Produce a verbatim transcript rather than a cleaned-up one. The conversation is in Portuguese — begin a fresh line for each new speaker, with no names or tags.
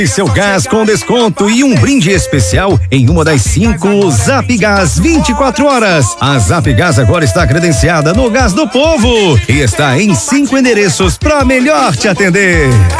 Seu gás com desconto e um brinde especial em uma das cinco Zap Gás vinte e quatro horas. A Zap Gás agora está credenciada no Gás do Povo e está em cinco endereços para melhor te atender.